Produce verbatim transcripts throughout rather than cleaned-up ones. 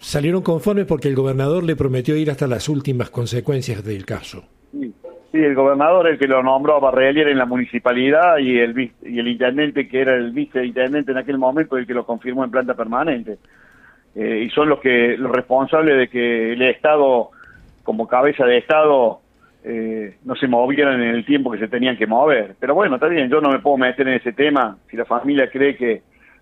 salieron conformes porque el gobernador le prometió ir hasta las últimas consecuencias del caso. Sí, sí, el gobernador, el que lo nombró a Barrelier en la municipalidad, y el y el intendente, que era el viceintendente en aquel momento, el que lo confirmó en planta permanente. Eh, y son los que los responsables de que el Estado, como cabeza de Estado, eh, no se movieran en el tiempo que se tenían que mover. Pero bueno, está bien, yo no me puedo meter en ese tema. Si la familia cree que,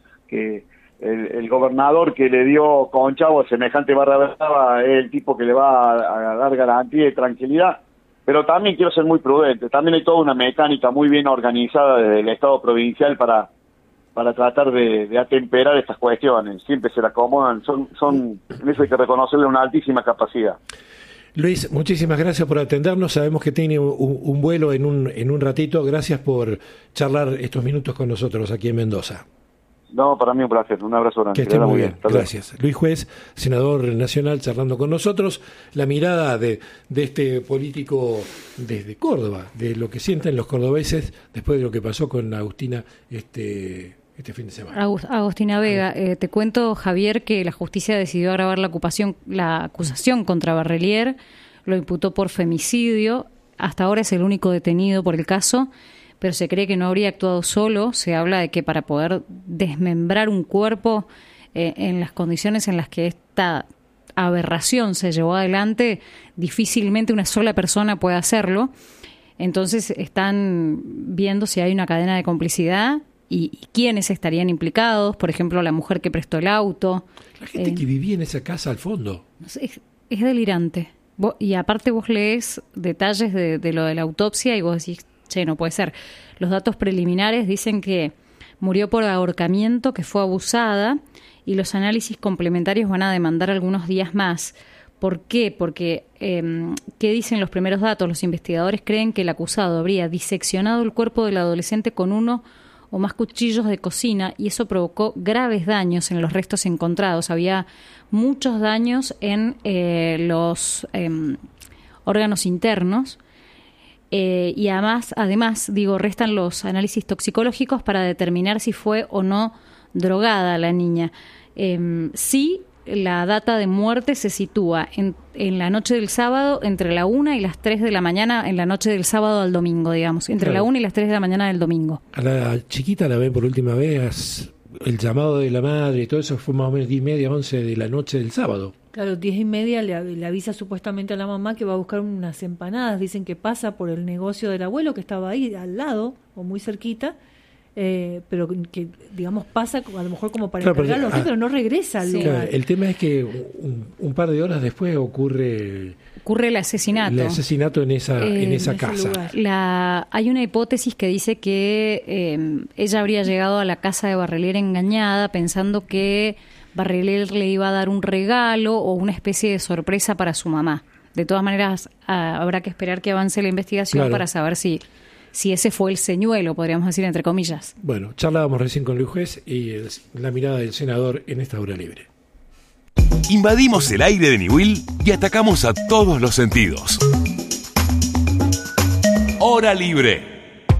que el, el gobernador que le dio con Chavo semejante barra brava es el tipo que le va a, a dar garantía y tranquilidad. Pero también quiero ser muy prudente. También hay toda una mecánica muy bien organizada desde el Estado provincial para para tratar de, de atemperar estas cuestiones. Siempre se la acomodan, son, son, en eso hay que reconocerle una altísima capacidad. Luis, muchísimas gracias por atendernos. Sabemos que tiene un, un vuelo en un, en un ratito. Gracias por charlar estos minutos con nosotros aquí en Mendoza. No, para mí un placer. Un abrazo grande. Que esté muy bien. bien. Gracias. Luis Juez, senador nacional, charlando con nosotros. La mirada de, de este político desde Córdoba, de lo que sienten los cordobeses después de lo que pasó con Agustina este, este fin de semana. Agustina Vega, eh, te cuento, Javier, que la justicia decidió agravar la ocupación, la acusación contra Barrelier, lo imputó por femicidio. Hasta ahora es el único detenido por el caso, pero se cree que no habría actuado solo. Se habla de que para poder desmembrar un cuerpo eh, en las condiciones en las que esta aberración se llevó adelante, difícilmente una sola persona puede hacerlo. Entonces están viendo si hay una cadena de complicidad y, y quiénes estarían implicados. Por ejemplo, la mujer que prestó el auto. La gente eh, que vivía en esa casa al fondo. Es, es delirante. Vos, y aparte vos lees detalles de, de lo de la autopsia y vos decís, che, no puede ser. Los datos preliminares dicen que murió por ahorcamiento, que fue abusada, y los análisis complementarios van a demandar algunos días más. ¿Por qué? Porque, eh, ¿qué dicen los primeros datos? Los investigadores creen que el acusado habría diseccionado el cuerpo del adolescente con uno o más cuchillos de cocina, y eso provocó graves daños en los restos encontrados. Había muchos daños en eh, los eh, órganos internos. Eh, y además, además, digo, restan los análisis toxicológicos para determinar si fue o no drogada la niña. Eh, sí, la data de muerte se sitúa en, en la noche del sábado, entre la una y las tres de la mañana, en la noche del sábado al domingo, digamos, entre claro. la una y las tres de la mañana del domingo. A la chiquita la ven por última vez, el llamado de la madre y todo eso fue más o menos diez y media, once de la noche del sábado. Claro, diez y media le, le avisa supuestamente a la mamá que va a buscar unas empanadas. Dicen que pasa por el negocio del abuelo que estaba ahí al lado o muy cerquita, eh, pero que, digamos, pasa a lo mejor como para claro, encargar los días, pero no regresa al sí. lugar. Claro, el tema es que un, un par de horas después ocurre... Ocurre el asesinato. El asesinato en esa, eh, en esa en casa. La, hay una hipótesis que dice que eh, ella habría llegado a la casa de Barrelier engañada, pensando que Barrelier le iba a dar un regalo o una especie de sorpresa para su mamá. De todas maneras, a, habrá que esperar que avance la investigación claro. para saber si, si ese fue el señuelo, podríamos decir, entre comillas. Bueno, charlábamos recién con Luis Juez y el, la mirada del senador en esta hora libre. Invadimos el aire de Niwil y atacamos a todos los sentidos. Hora libre.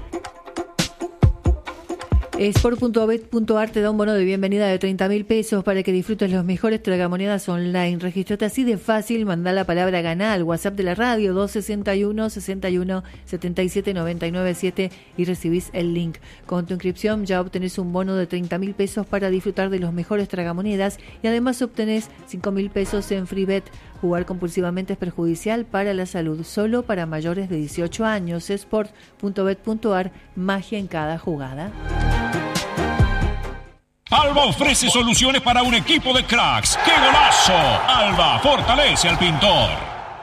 Sport punto bet punto ar te da un bono de bienvenida de treinta mil pesos para que disfrutes los mejores tragamonedas online. Registrate así de fácil, mandá la palabra ganá al WhatsApp de la radio dos sesenta y uno, sesenta y uno, setenta y siete, noventa y nueve siete y recibís el link. Con tu inscripción ya obtenés un bono de treinta mil pesos para disfrutar de los mejores tragamonedas y además obtenés cinco mil pesos en FreeBet. Jugar compulsivamente es perjudicial para la salud, solo para mayores de dieciocho años. Sport punto bet punto ar, magia en cada jugada. Alba ofrece soluciones para un equipo de cracks. ¡Qué golazo! Alba fortalece al pintor.